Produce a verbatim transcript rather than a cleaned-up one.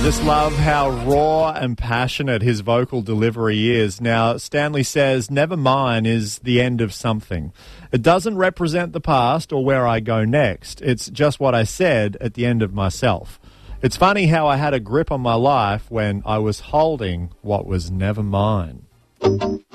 Just love how raw and passionate his vocal delivery is. Now, Stanley says, never mind is the end of something. It doesn't represent the past or where I go next. It's just what I said at the end of myself. It's funny how I had a grip on my life when I was holding what was never mine.